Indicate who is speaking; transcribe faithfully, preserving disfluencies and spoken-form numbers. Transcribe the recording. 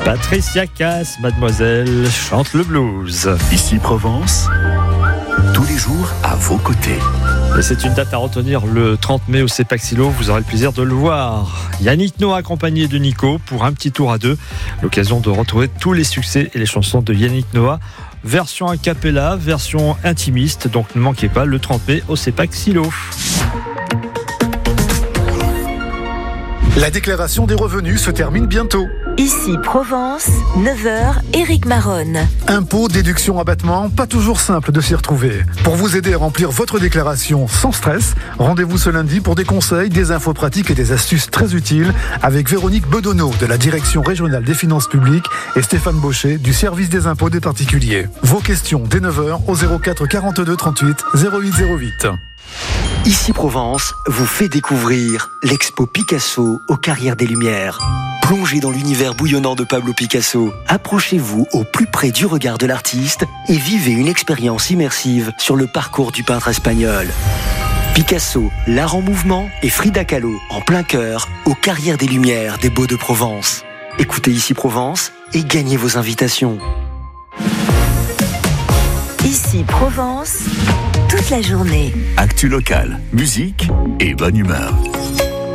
Speaker 1: Patricia Cass, mademoiselle, chante le blues.
Speaker 2: Ici Provence, tous les jours à vos côtés.
Speaker 1: Et c'est une date à retenir le trente mai au Cepaxilo, vous aurez le plaisir de le voir. Yannick Noah accompagné de Nico pour un petit tour à deux. L'occasion de retrouver tous les succès et les chansons de Yannick Noah. Version a cappella, version intimiste, donc ne manquez pas le trente mai au Cepaxilo.
Speaker 3: La déclaration des revenus se termine bientôt.
Speaker 4: Ici Provence, neuf heures, Éric Maronne.
Speaker 3: Impôts, déductions, abattements, pas toujours simple de s'y retrouver. Pour vous aider à remplir votre déclaration sans stress, rendez-vous ce lundi pour des conseils, des infos pratiques et des astuces très utiles avec Véronique Bedonneau de la Direction régionale des finances publiques et Stéphane Baucher du service des impôts des particuliers. Vos questions dès neuf heures au zéro quatre quarante-deux trente-huit zéro huit zéro huit.
Speaker 5: Ici Provence vous fait découvrir l'expo Picasso aux Carrières des Lumières. Plongez dans l'univers bouillonnant de Pablo Picasso. Approchez-vous au plus près du regard de l'artiste et vivez une expérience immersive sur le parcours du peintre espagnol. Picasso, l'art en mouvement et Frida Kahlo en plein cœur aux Carrières des Lumières des Baux de Provence. Écoutez Ici Provence et gagnez vos invitations.
Speaker 4: Ici Provence, toute la journée.
Speaker 2: Actu locale, musique et bonne humeur.